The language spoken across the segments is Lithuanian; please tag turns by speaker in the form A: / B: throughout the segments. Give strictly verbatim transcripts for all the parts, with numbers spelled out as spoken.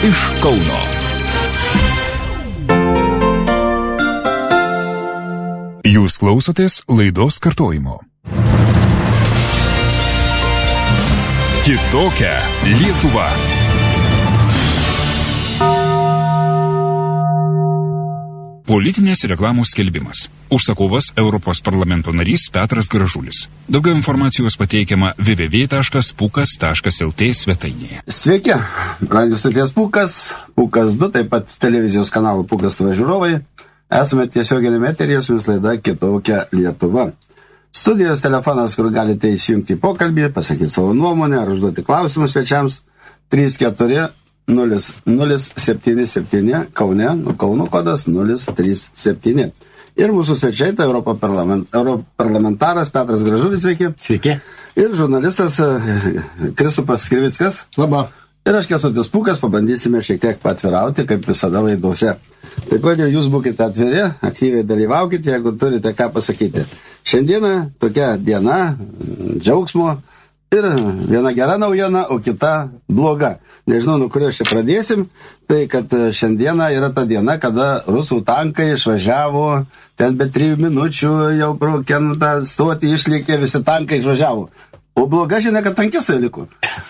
A: iš Kauno. Jūs klausotės laidos kartojimo. Kitokia Lietuva. Politinės reklamos skelbimas. Užsakovas Europos parlamento narys Petras Gražulis. Daugiau informacijos pateikiama w w w taškas pukas taškas l t svetainėje.
B: Sveiki, radio stoties Pukas, Pukas du, taip pat televizijos kanalų Pukas T V žiūrovai. Esame tiesioginėme eteryje, su jums laida Kitokia Lietuva. Studijos telefonas, kur galite įsijungti į pokalbį, pasakyti savo nuomonę ar užduoti klausimus svečiams, trys keturi nulis nulis septyni septyni Kaune, nu, Kauno kodas nulis trys septyni. Ir mūsų svečiai, tai Europo parlament, europarlamentaras Petras Gražulis, sveiki.
C: Sveiki.
B: Ir žurnalistas Kristupas Krivickas.
C: Labą.
B: Ir aš Kęstutis Pūkas, pabandysime šiek tiek patvirauti, kaip visada laidose. Taip pat ir jūs būkite atviri, aktyviai dalyvaukite, jeigu turite ką pasakyti. Šiandieną tokia diena, džiaugsmo, ir viena gera naujiena, o kita bloga. Nežinau, nuo kurio čia pradėsim, tai kad šiandieną yra ta diena, kada rusų tankai išvažiavo, ten be trijų minučių jau pro tą stotį išlėkė, visi tankai išvažiavo. O bloga žinia, kad tankistai liko.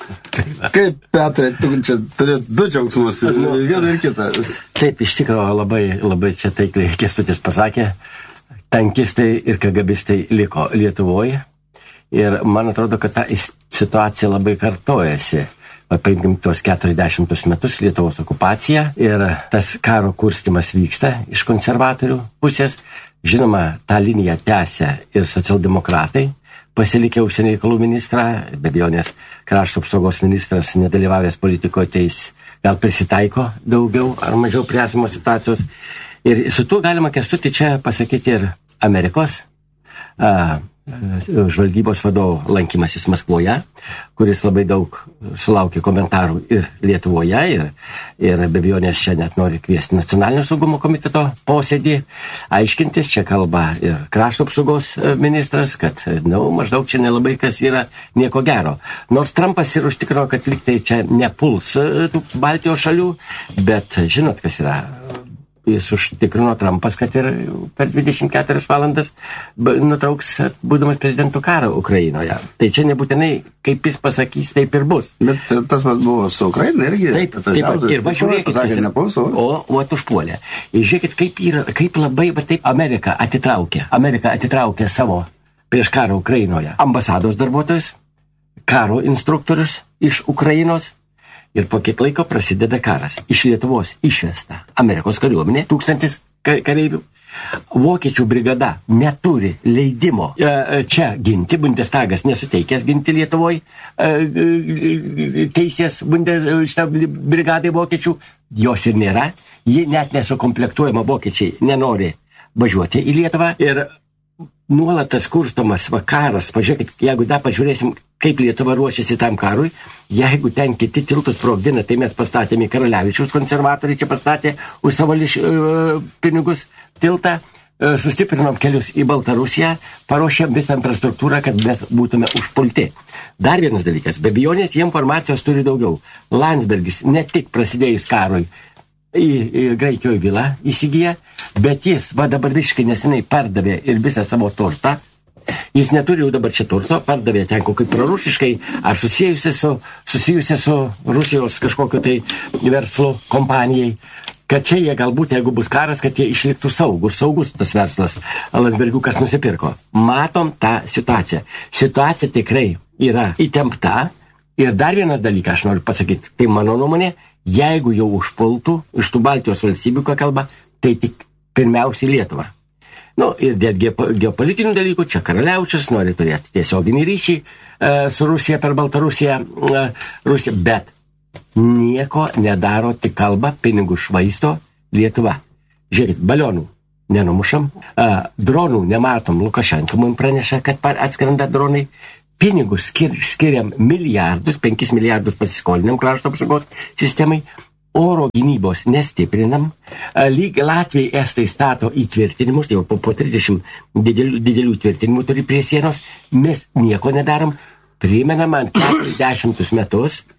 B: Kaip, Petrai, tu čia turi du džiaugsmus, vieną ir kitą.
C: Taip, iš tikrųjų labai, labai čia taikliai Kęstutis pasakė, tankistai ir kagabistai liko Lietuvoje. Ir man atrodo, kad ta situacija labai kartojasi. Paimkim tuos keturiasdešimtus metus Lietuvos okupacija ir tas karo kurstimas vyksta iš konservatorių pusės. Žinoma, tą liniją tęsia ir socialdemokratai, pasilikę užsienio reikalų ministrą, be abejonės krašto apsaugos ministras nedalyvavęs politikoje, tai jis gal prisitaiko daugiau ar mažiau prie esamos situacijos. Ir su tuo galima, Kęstuti, čia pasakyti ir Amerikos a, žvalgybos vadovo lankymasis Maskvoje, kuris labai daug sulaukė komentarų ir Lietuvoje, ir, ir be abejonės čia net nori kviesti Nacionalinio saugumo komiteto posėdį, aiškintis, čia kalba ir krašto apsaugos ministras, kad nu, maždaug čia nelabai kas yra nieko gero. Nors Trumpas ir užtikrino, kad liktai čia nepuls tų Baltijos šalių, bet žinot, kas yra. Jis užtikrino Trumpas, kad ir per dvidešimt keturias valandas nutrauks būdamas prezidentų karą Ukrainoje. Tai čia nebūtinai, kaip jis pasakys, taip ir bus.
B: Bet tas pats buvo su Ukraina irgi.
C: Taip, taip, ir va žiūrėkit, o, o užpuolė. Ir žiūrėkit, kaip, yra, kaip labai, bet taip Amerika atitraukė. Amerika atitraukė savo prieš karą Ukrainoje ambasados darbuotojus, karo instruktorius iš Ukrainos. Ir po kiek laiko prasideda karas. Iš Lietuvos išvesta Amerikos kariuomenė, tūkstantis kareivių. Vokiečių brigada neturi leidimo čia ginti, Bundestagas nesuteikęs ginti Lietuvoje teisės šitą brigadai vokiečių, jos ir nėra. Ji net nesukomplektuojama, vokiečiai nenori važiuoti į Lietuvą. Ir nuolat tas kurstomas karas, pažiūrėkit, jeigu dar pažiūrėsim, kaip Lietuva ruošiasi tam karui, jeigu ten kiti tiltus sprogdina, tai mes pastatėme Karalevičiaus, konservatoriai čia pastatė už savo liš, uh, pinigus tiltą, uh, sustiprinom kelius į Baltarusiją, paruošėm visą infrastruktūrą, kad mes būtume užpulti. Dar vienas dalykas, be abejonės, jie informacijos turi daugiau. Landsbergis ne tik prasidėjus karui į, į Graikijoje vilą įsigiję, bet jis va dabar visiškai nesenai pardavė ir visą savo turtą. Jis neturi jau dabar čia turto, pardavė ten kokį prorusiškai ar susijusi su, susijusi su Rusijos kažkokiu tai verslo kompanijai, kad čia jie galbūt, jeigu bus karas, kad jie išliktų saugus, saugus tas verslas, Landsbergiukas nusipirko. Matom tą situaciją. Situacija tikrai yra įtempta. Ir dar vieną dalyką aš noriu pasakyti, tai mano nuomonė, jeigu jau užpultų iš tų Baltijos valstybių, ką kalba, tai tik pirmiausiai Lietuva. Nu, ir dėl geopolitinių dalykų, čia Karaliaučius nori turėti tiesioginį ryšį e, su Rusija per Baltarusiją, e, Rusiją, bet nieko nedaro, tik kalba, pinigų švaisto Lietuva. Žiūrėkit, balionų nenumušam, e, dronų nematom, Lukašenka mums praneša, kad atskrenda dronai, pinigus skir, skiriam milijardus, penkis milijardus pasiskolinam krašto apsaugos sistemai, oro gynybos nestiprinam, lyg Latvijai Estai stato įtvirtinimus, jau po, po trisdešimt didelių, didelių tvirtinimų turi prie sienos, mes nieko nedarom, primenam man keturiasdešimtus metus,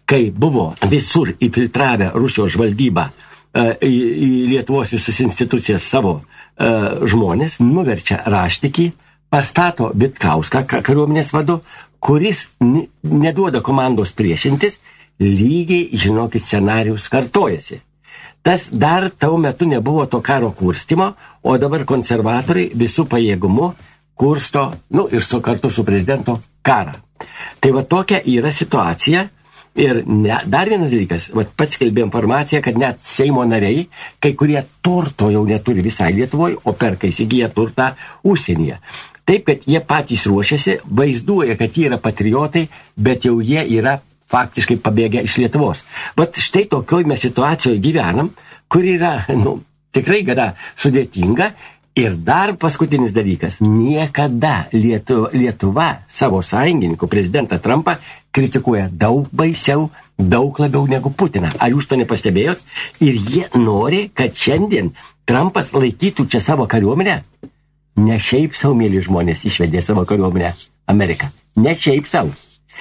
C: kai buvo visur infiltravę Rusijos žvalgybą į, į Lietuvos visas institucijas savo uh, žmonės, nuverčia Raštikį, pastato Vitkauską kariuomenės vadu, kuris n- neduoda komandos priešintis, lygiai, žinokit, scenarijus kartojasi. Tas dar tau metu nebuvo to karo kurstimo, o dabar konservatoriai visų pajėgumu kursto, nu ir su kartu su prezidento karą. Tai va tokia yra situacija. Ir ne, dar vienas dalykas, va, pats skelbė informaciją, kad net Seimo nariai, kai kurie turto jau neturi visai Lietuvoje, o perka įsigyja turtą užsienyje. Taip, kad jie patys ruošiasi, vaizduoja, kad jie yra patriotai, bet jau jie yra faktiškai pabėgę iš Lietuvos. Bet štai tokioj mes situacijoje gyvenam, kur yra, nu, tikrai gana sudėtinga. Ir dar paskutinis dalykas. Niekada Lietuva, Lietuva savo sąjungininkų prezidentą Trumpą kritikuoja daug baisiau, daug labiau negu Putiną. Ar jūs to nepastebėjot? Ir jie nori, kad šiandien Trumpas laikytų čia savo kariuomenę. Ne šiaip savo, mėly žmonės, išvedė savo kariuomenę Ameriką. Ne šiaip savo.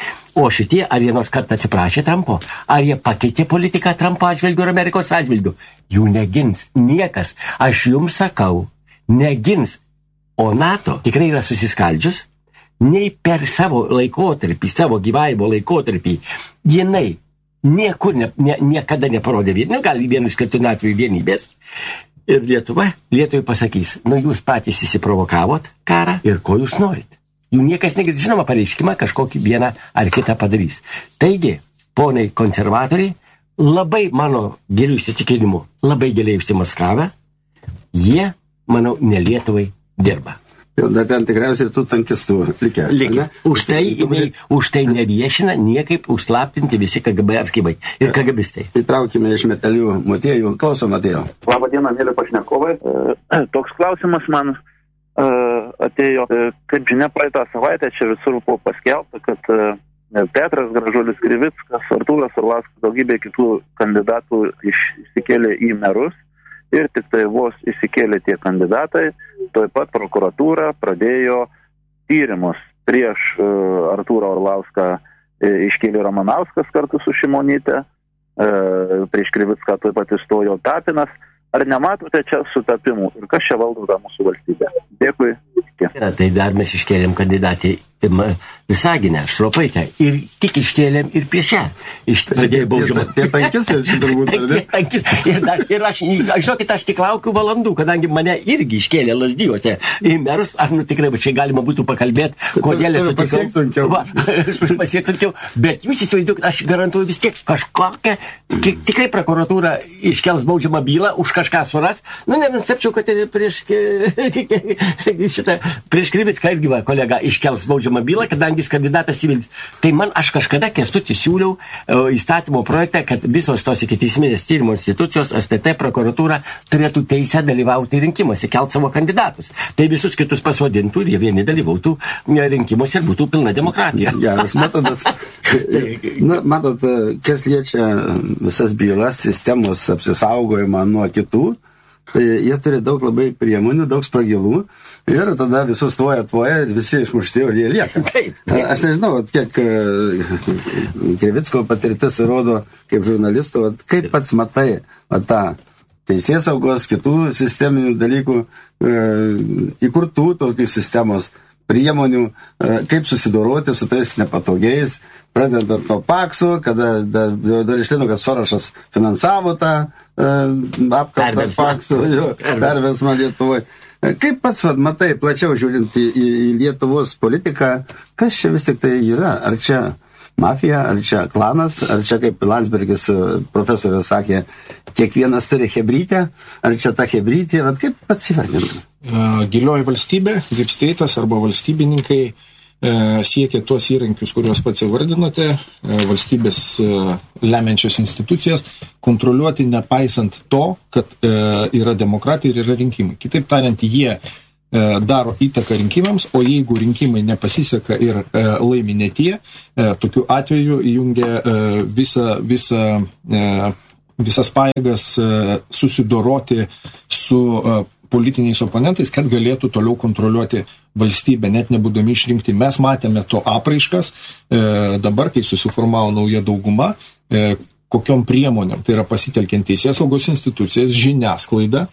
C: O šitie, ar jie nors kartą atsiprašė Trumpo? Ar jie pakeitė politiką Trumpo atžvilgiu ir Amerikos atžvilgiu? Jų negins niekas. Aš jums sakau, negins, o NATO tikrai yra susiskaldžius, nei per savo laikotarpį, savo gyvavimo laikotarpį, jinai niekur, ne, ne, niekada neparodė vienybės, gal vienu išskirtiniu atveju vienybės. Ir Lietuva, Lietuvai pasakys, nu jūs patys įsiprovokavot karą ir ko jūs norit. Jų niekas negirdės, žinoma, pareiškimą kažkokį vieną ar kitą padarys. Taigi, ponai konservatoriai, labai mano gilių įsitikinimu, labai giliai užsimaskavę, jie manau, ne Lietuvai dirba.
B: Jau dar ten tikriausiai tų tankistų likę.
C: Likę. Už tai, jinai, už tai neviešina niekaip užslaptinti visi K G B archyvai ir KGBistai.
B: Įtraukime iš metalių Motiejų. Klausom, Matėjo.
D: Labą dieną, mėly pašnekovai. Toks klausimas man atėjo. Kaip žinia, praeitą savaitę čia visur buvo paskelbta, kad Petras Gražulis Krivickas, Artūras Orlauskas, daugybė kitų kandidatų išsikėlė į merus. Ir tik tai vos įsikėlė tie kandidatai, tuoj pat prokuratūra pradėjo tyrimus prieš uh, Artūrą Orlauską uh, iškėlė Ramanauskas kartu su Šimonyte, uh, prieš Krivicką tuoj pat įstojo Tapinas. Ar nematote čia sutapimų ir kas čia valdo tą mūsų valstybę? Dėkui.
C: Ja, tai dar mes iškėlėm kandidatį Visaginę, Štropaitę ir tik iškėlėm ir prieš ją.
B: Tie tankistai, čia turbūt.
C: Ir aš, žinokit, aš tik laukiu valandų, kadangi mane irgi iškėlė Lazdijuose į merus, ar nu tikrai, čia galima būtų pakalbėti, kodėl esu
B: tikau.
C: Pasieksunkiau. Bet jūs įsivaizduokit, aš garantuoju vis tiek kažkokią, tikrai prokuratūra iškels baudžiamą bylą, už kažką suras. Nu, nenustepčiau, kad ir prieš šitą, prieš Krivicką irgi va, kolega iškels baudžiamą bylą, kadangi jis kandidatas į Vilnių. Tai man aš kažkada Kęstutį siūliau uh, įstatymo projektą, kad visos tos ikiteisminės tyrimo institucijos, S T T, prokuratūra turėtų teisę dalyvauti rinkimuose, kelt savo kandidatus. Tai visus kitus pasodintų ir jie vieni dalyvautų rinkimuose ir būtų pilna demokratija.
B: Geras metodas. Na, matot, kas liečia visas bylas, sistemos apsisaugojimą nuo kitų, tai jie turi daug labai priemonių, daug spragilų ir tada visus tvoja, tvoja ir visi išmušti, ir jie lieka. Aš nežinau, kiek Krivicko patirtis rodo kaip žurnalisto, kaip pats matai tą teisėsaugos, kitų sisteminių dalykų, įkurtų tokių sistemos priemonių, kaip susidoroti su tais nepatogiais, pradedant to paksu, kada dar, dar išlino, kad Sorošas finansavo tą apkaltą paksu, perversmą Lietuvoje. Kaip pats vat, matai, plačiau žiūrint į, į Lietuvos politiką, kas čia vis tik tai yra? Ar čia mafija, ar čia klanas, ar čia, kaip Landsbergis profesorius sakė, kiekvienas turi hebrytę, ar čia ta hebrytė, vat kaip pats įvardintų?
E: Gilioji valstybė, deep state'as arba valstybininkai e, siekia tuos įrankius, kuriuos pats įvardinote, e, valstybės e, lemiančios institucijas, kontroliuoti nepaisant to, kad e, yra demokratija ir yra rinkimai. Kitaip tariant, jie e, daro įtaką rinkimams, o jeigu rinkimai nepasiseka ir e, laimi ne tie, e, tokiu atveju įjungia e, visą, visą, e, visas pajėgas e, susidoroti su e, politiniais oponentais, kad galėtų toliau kontroliuoti valstybę, net nebūdami išrinkti. Mes matėme to apraiškas, e, dabar, kai susiformavo nauja dauguma, kokiom priemonėm, tai yra pasitelkiant teisėsaugos institucijas, žiniasklaidą,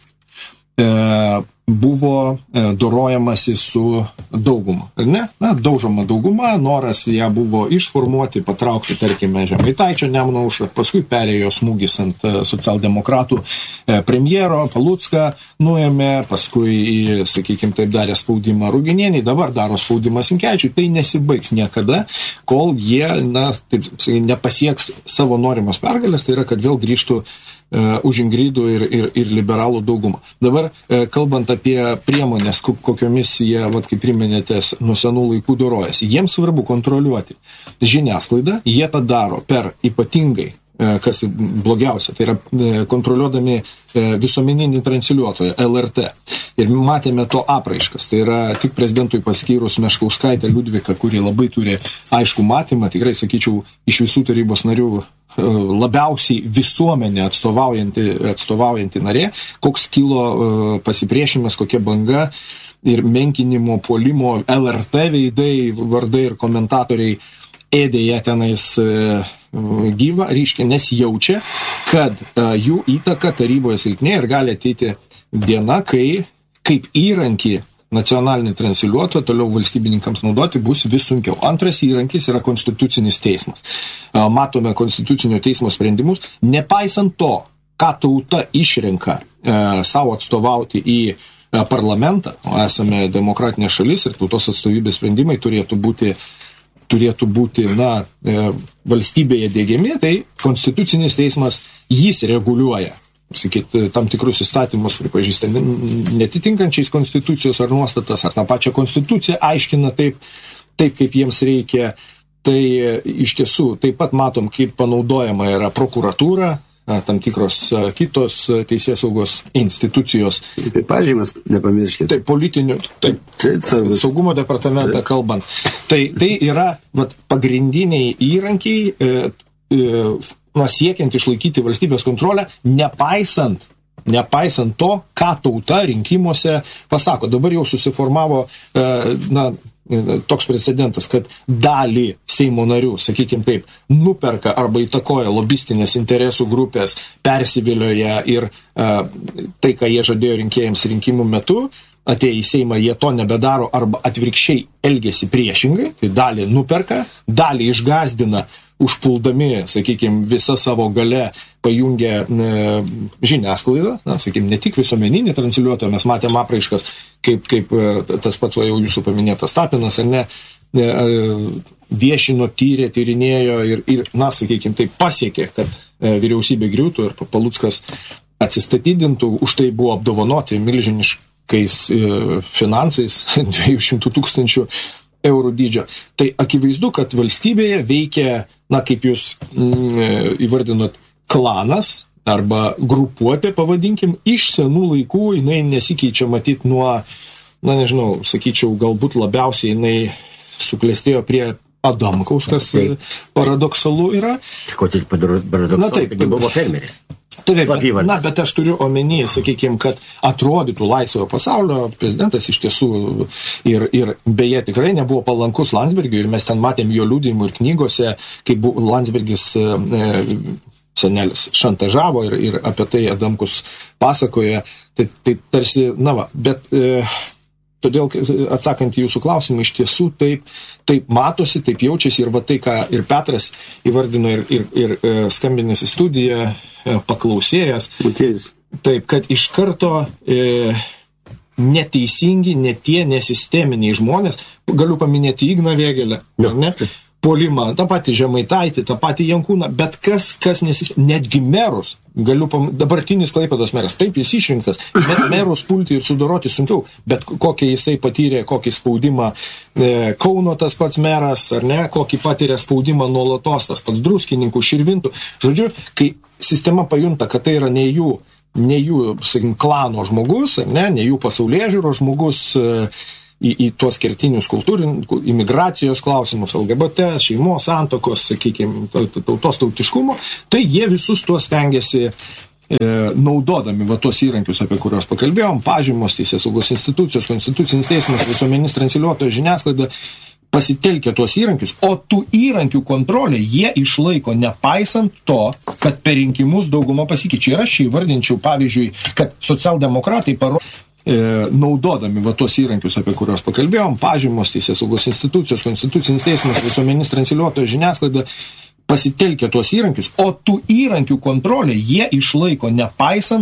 E: buvo dorojamasi su dauguma. Ar ne? Na, daužoma dauguma, noras ją buvo išformuoti, patraukti, tarkime, Žemaitaičio Nemuno aušrą, paskui perėjo smūgis ant socialdemokratų premjero, Palucką nuėmė, paskui, sakykime, taip darė spaudimą Ruginienei, dabar daro spaudimą Sinkevičiui. Tai nesibaigs niekada, kol jie, na, taip, nepasieks savo norimos pergalės, tai yra, kad vėl grįžtų Uh, už Ingridų ir, ir, ir liberalų daugumą. Dabar, uh, kalbant apie priemonės, kokiomis jie, vat, kaip priminėtės, nuo senų laikų dorojasi, jiems svarbu kontroliuoti žiniasklaidą, jie tą daro per ypatingai, uh, kas blogiausia, tai yra uh, kontroliuodami uh, visuomeninį transliuotoją L R T. Ir matėme to apraiškas, tai yra tik prezidentui paskyrus Meškauskaitę Liudviką, kuri labai turi aišku matymą, tikrai, sakyčiau, iš visų tarybos narių labiausiai visuomenė atstovaujanti, atstovaujanti narė, koks kilo uh, pasipriešimas, kokia banga ir menkinimo, puolimo, L R T veidai, vardai ir komentatoriai ėdėje tenais uh, gyva, ryškia, nes jaučia, kad uh, jų įtaka taryboje silpnė ir gali ateiti diena, kai kaip įrankį nacionalinį transliuotoją toliau valstybininkams naudoti bus vis sunkiau. Antras įrankis yra konstitucinis teismas. Matome konstitucinio teismo sprendimus, nepaisant to, ką tauta išrenka e, savo atstovauti į e, parlamentą, o esame demokratinė šalis ir tautos atstovybės sprendimai turėtų būti, turėtų būti na, e, valstybėje diegiami, tai konstitucinis teismas jis reguliuoja, sakyti, tam tikrus įstatymus pripažįsta netitinkančiais konstitucijos ar nuostatas, ar tą pačią konstituciją aiškina taip, taip, kaip jiems reikia. Tai iš tiesų taip pat matom, kaip panaudojama yra prokuratūra, tam tikros kitos teisėsaugos institucijos.
B: Tai pažymas, nepamirškite.
E: Taip, politinių, taip, saugumo departamentą taip. Kalbant. Tai, tai yra vat, pagrindiniai įrankiai, e, e, na, siekiant išlaikyti valstybės kontrolę, nepaisant, nepaisant to, ką tauta rinkimuose pasako. Dabar jau susiformavo e, na, toks precedentas, kad dalį Seimo narių, sakykime taip, nuperka arba įtakoja lobistinės interesų grupės, persivilioja ir e, tai, ką jie žadėjo rinkėjams rinkimų metu, atėję į Seimą, jie to nebedaro arba atvirkščiai elgesi priešingai, tai dalį nuperka, dalį išgazdina, užpuldami, sakykime, visą savo gale pajungia e, žiniasklaidą, na, sakykime, ne tik visuomeninį transliuotoją, mes matėm apraiškas, kaip, kaip e, tas pats va, jau jūsų paminėtas Tapinas, ar ne, e, viešino, tyrė, tyrinėjo ir, ir na, sakykime, tai pasiekė, kad e, vyriausybė griūtų ir Paluckas atsistatydintų, už tai buvo apdovanoti milžiniškais e, finansais, dviejų šimtų tūkstančių eurų dydžio. Tai akivaizdu, kad valstybėje veikia, na, kaip jūs mm, įvardinot, klanas arba grupuotė, pavadinkim, iš senų laikų, jinai nesikeičia matyt nuo, na, nežinau, sakyčiau, galbūt labiausiai jinai suklestėjo prie Adamkaus, kas Taip. Paradoksalu yra.
C: Ko tik paradoksalu,
E: na, taip,
C: kad buvo fermeris.
E: Taip, na, bet aš turiu omeny, sakykime, kad atrodytų laisvojo pasaulio prezidentas iš tiesų ir, ir beje tikrai nebuvo palankus Landsbergiui ir mes ten matėm jo liudijimų ir knygose, kaip Landsbergis e, senelis šantažavo ir, ir apie tai Adamkus pasakoja, tai, tai tarsi, na va, bet e, todėl atsakant į jūsų klausimą, iš tiesų taip, taip matosi, taip jaučiasi ir va tai, ką ir Petras įvardino ir, ir, ir e, skambinės į studiją, paklausėjas,
B: Matėjus.
E: Taip, kad iš karto e, neteisingi, netie nesisteminiai žmonės, galiu paminėti Igną Vėgėlę, ar ne? Puolimą, tą patį Žemaitaitį, tą patį Jankūną, bet kas, kas nesisteminiai, netgi merus, galiu pam... dabartinis Klaipėdos meras, taip jis išrinktas, bet merus pulti ir sudoroti sunkiau, bet kokį jisai patyrė, kokį spaudimą e, Kauno tas pats meras, ar ne, kokį patyrė spaudimą nuolatos tas pats Druskininkų, Širvintų. Žodžiu, kai sistema pajunta, kad tai yra ne jų, ne jų, sakykim, klano žmogus, ar ne, ne jų pasaulėžiūro žmogus, e, į, į tuos kertinius kultūrinius, imigracijos klausimus, L G B T, šeimos santokos, sakykime, tautos tautiškumo, tai jie visus tuos stengiasi e, naudodami va tuos įrankius, apie kuriuos pakalbėjom, pažymos, teisėsaugos institucijos, konstitucinis teismas, visuomeninis transliuotojas, žiniasklaida, pasitelkia tuos įrankius, o tų įrankių kontrolę jie išlaiko nepaisant to, kad per rinkimus dauguma pasikeičia. Ir aš čia įvardinčiau, pavyzdžiui, kad socialdemokratai paro, e, naudodami va tos įrankius, apie kuriuos pakalbėjom, pažymos, teisėsaugos institucijos, konstitucinis teismas, visuomeninis transliuotojas, žiniasklaida, pasitelkia tuos įrankius, o tų įrankių kontrolę jie išlaiko nepaisant